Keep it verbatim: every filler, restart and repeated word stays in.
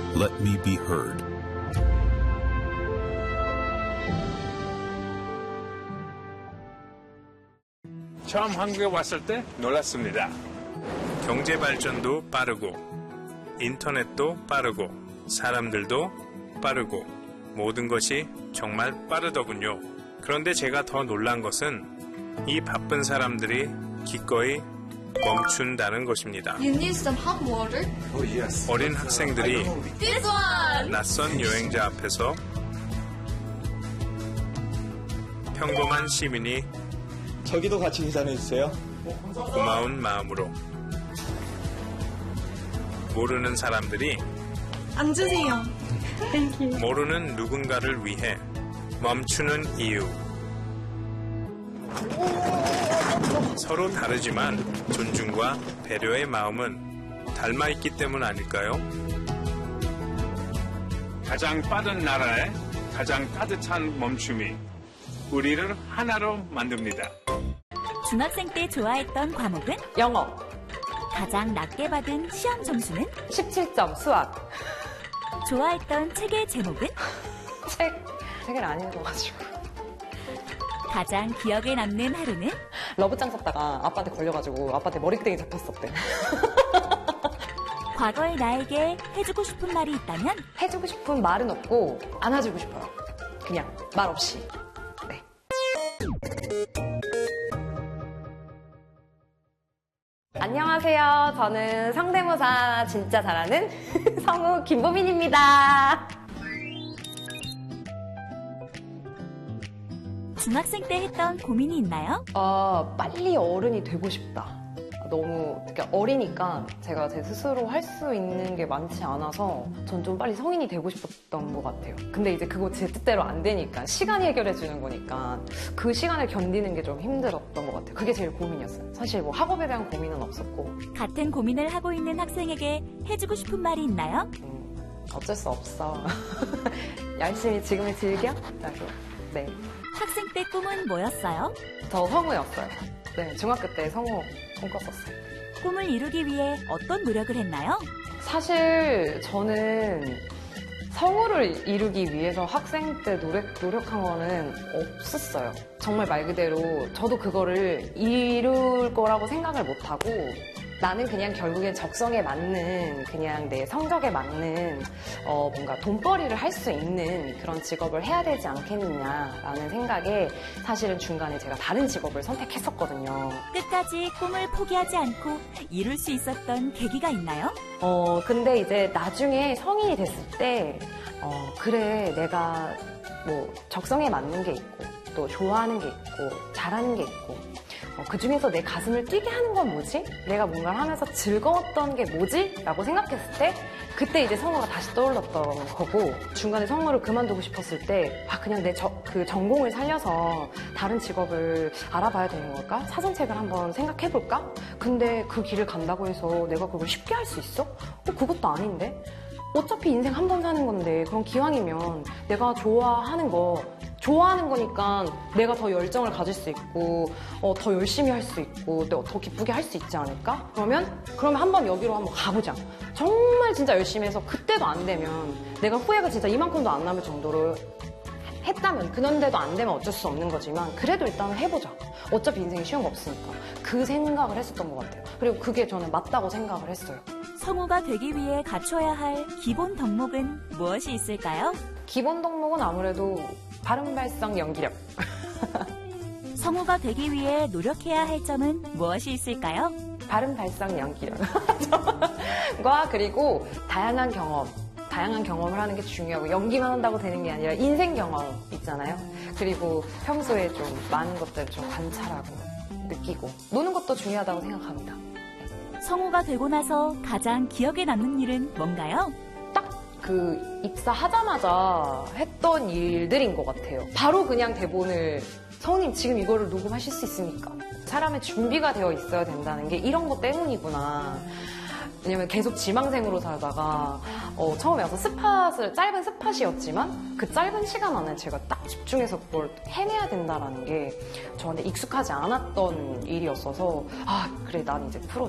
Let me be heard. 처음 한국에 왔을 때 놀랐습니다. 경제 발전도 빠르고 인터넷도 빠르고 사람들도 빠르고 모든 것이 정말 빠르더군요. 그런데 제가 더 놀란 것은 이 바쁜 사람들이 기꺼이 멈춘다는 것입니다. You need some hot water? Oh, yes. 어린 학생들이 This one! 낯선 여행자 앞에서 평범한 시민이 저기도 같이 계산해주세요. 고마운 마음으로 모르는 사람들이 앉으세요. 모르는 누군가를 위해 멈추는 이유. 서로 다르지만 존중과 배려의 마음은 닮아있기 때문 아닐까요? 가장 빠른 나라의 가장 따뜻한 멈춤이 우리를 하나로 만듭니다. 중학생 때 좋아했던 과목은? 영어. 가장 낮게 받은 시험 점수는? 십칠 점 수학. 좋아했던 책의 제목은? 책, 책을 안 읽어가지고. 가장 기억에 남는 하루는? 러브짱 썼다가 아빠한테 걸려가지고 아빠한테 머리끄댕이 잡혔었대. 과거의 나에게 해주고 싶은 말이 있다면? 해주고 싶은 말은 없고 안아주고 싶어요. 그냥 말 없이. 네. 안녕하세요. 저는 성대모사 진짜 잘하는 성우 김보민입니다. 중학생 때 했던 고민이 있나요? 어, 빨리 어른이 되고 싶다. 너무 특히 어리니까 제가 제 스스로 할 수 있는 게 많지 않아서 전 좀 빨리 성인이 되고 싶었던 것 같아요. 근데 이제 그거 제 뜻대로 안 되니까 시간이 해결해 주는 거니까 그 시간을 견디는 게 좀 힘들었던 것 같아요. 그게 제일 고민이었어요. 사실 뭐 학업에 대한 고민은 없었고. 같은 고민을 하고 있는 학생에게 해주고 싶은 말이 있나요? 음, 어쩔 수 없어. 열심히 지금을 즐겨? 라고. 네. 학생 때 꿈은 뭐였어요? 저 성우였어요. 네, 중학교 때 성우 꿈꿨었어요. 꿈을 이루기 위해 어떤 노력을 했나요? 사실 저는 성우를 이루기 위해서 학생 때 노력, 노력한 거는 없었어요. 정말 말 그대로 저도 그거를 이룰 거라고 생각을 못하고 나는 그냥 결국엔 적성에 맞는 그냥 내 성적에 맞는 어 뭔가 돈벌이를 할 수 있는 그런 직업을 해야 되지 않겠느냐라는 생각에 사실은 중간에 제가 다른 직업을 선택했었거든요. 끝까지 꿈을 포기하지 않고 이룰 수 있었던 계기가 있나요? 어 근데 이제 나중에 성인이 됐을 때 어 그래 내가 뭐 적성에 맞는 게 있고 또 좋아하는 게 있고 잘하는 게 있고 어, 그 중에서 내 가슴을 뛰게 하는 건 뭐지? 내가 뭔가를 하면서 즐거웠던 게 뭐지? 라고 생각했을 때 그때 이제 성우가 다시 떠올랐던 거고 중간에 성우를 그만두고 싶었을 때 아, 그냥 내 그 전공을 살려서 다른 직업을 알아봐야 되는 걸까? 사전책을 한번 생각해볼까? 근데 그 길을 간다고 해서 내가 그걸 쉽게 할 수 있어? 어, 그것도 아닌데? 어차피 인생 한 번 사는 건데 그럼 기왕이면 내가 좋아하는 거 좋아하는 거니까 내가 더 열정을 가질 수 있고 어, 더 열심히 할 수 있고 또 더 기쁘게 할 수 있지 않을까? 그러면 그러면 한번 여기로 한번 가보자. 정말 진짜 열심히 해서 그때도 안 되면 내가 후회가 진짜 이만큼도 안 남을 정도로 했다면 그런데도 안 되면 어쩔 수 없는 거지만 그래도 일단은 해보자. 어차피 인생이 쉬운 거 없으니까. 그 생각을 했었던 것 같아요. 그리고 그게 저는 맞다고 생각을 했어요. 성우가 되기 위해 갖춰야 할 기본 덕목은 무엇이 있을까요? 기본 덕목은 아무래도 발음 발성 연기력. 성우가 되기 위해 노력해야 할 점은 무엇이 있을까요? 발음 발성 연기력과 그리고 다양한 경험. 다양한 경험을 하는 게 중요하고 연기만 한다고 되는 게 아니라 인생 경험 있잖아요. 그리고 평소에 좀 많은 것들을 좀 관찰하고 느끼고 노는 것도 중요하다고 생각합니다. 성우가 되고 나서 가장 기억에 남는 일은 뭔가요? 딱 그 입사하자마자 했던 일들인 것 같아요. 바로 그냥 대본을 성우님 지금 이거를 녹음하실 수 있습니까? 사람의 준비가 되어 있어야 된다는 게 이런 것 때문이구나. 왜냐면 계속 지망생으로 살다가 어, 처음에 와서 스팟을 짧은 스팟이었지만 그 짧은 시간 안에 제가 딱 집중해서 그걸 해내야 된다는 게 저한테 익숙하지 않았던 일이었어서 아 그래 난 이제 프로